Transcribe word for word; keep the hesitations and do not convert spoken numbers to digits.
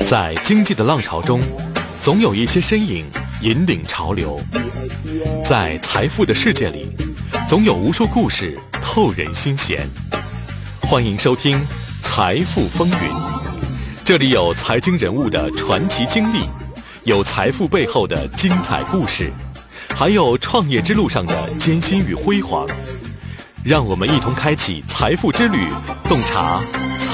在经济的浪潮中，总有一些身影引领潮流；在财富的世界里，总有无数故事透人心弦。欢迎收听《财富风云》，这里有财经人物的传奇经历，有财富背后的精彩故事，还有创业之路上的艰辛与辉煌。让我们一同开启财富之旅，洞察